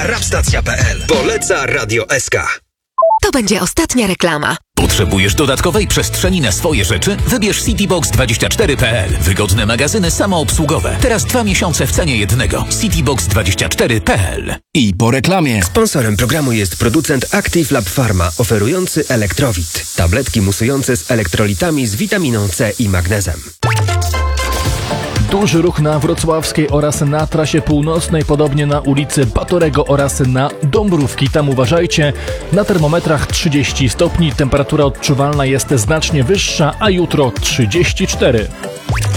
Rapstacja.pl. Poleca Radio SK. To będzie ostatnia reklama. Potrzebujesz dodatkowej przestrzeni na swoje rzeczy? Wybierz citybox24.pl. Wygodne magazyny samoobsługowe. Teraz 2 miesiące w cenie jednego. citybox24.pl. I po reklamie. Sponsorem programu jest producent Active Lab Pharma, oferujący Elektrowit. Tabletki musujące z elektrolitami z witaminą C i magnezem. Duży ruch na Wrocławskiej oraz na trasie północnej, podobnie na ulicy Batorego oraz na Dąbrówki. Tam uważajcie, na termometrach 30 stopni, temperatura odczuwalna jest znacznie wyższa, a jutro 34.